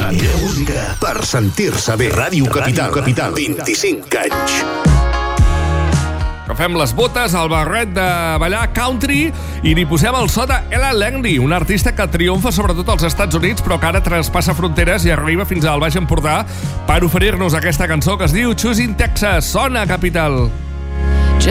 La millor música per sentir-se bé. Ràdio Capital. 25 anys. Agafem les botes, el barret de ballar country i li posem el so de Ella Langley, una artista que triomfa sobretot als Estats Units però que ara traspassa fronteres i arriba fins al Baix Empordà per oferir-nos aquesta cançó que es diu Choosing Texas. Sona, Capital.